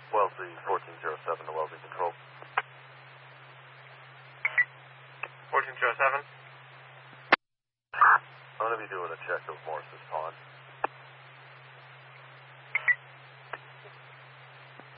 Wellesley 1407 to Wellesley Control. 1407. I'm going to be doing a check of Morris's Pond.